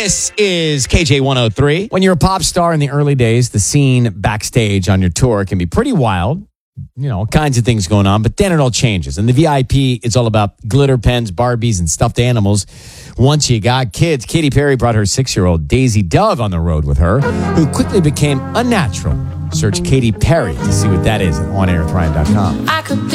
This is KJ 103. When you're a pop star in the early days, the scene backstage on your tour can be pretty wild. You know, all kinds of things going on, but then it all changes. And the VIP, it's all about glitter pens, Barbies, and stuffed animals. Once you got kids, Katy Perry brought her 6-year-old Daisy Dove on the road with her, who quickly became unnatural. Search Katy Perry to see what that is at onairwithryan.com. I could be